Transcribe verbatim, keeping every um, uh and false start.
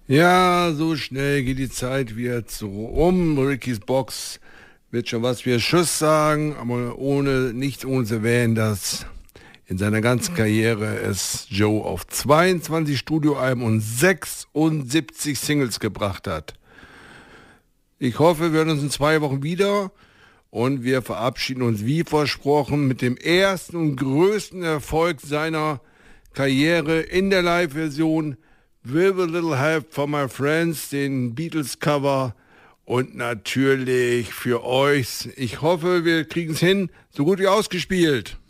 Ja, so schnell geht die Zeit wieder so um. Rickys Box wird schon was für Schuss sagen, aber ohne, nicht ohne zu erwähnen, dass in seiner ganzen Karriere es Joe auf zweiundzwanzig Studioalben und sechsundsiebzig Singles gebracht hat. Ich hoffe, wir hören uns in zwei Wochen wieder und wir verabschieden uns wie versprochen mit dem ersten und größten Erfolg seiner Karriere in der Live-Version With a Little Help from My Friends, den Beatles-Cover und natürlich für euch. Ich hoffe, wir kriegen es hin, so gut wie ausgespielt.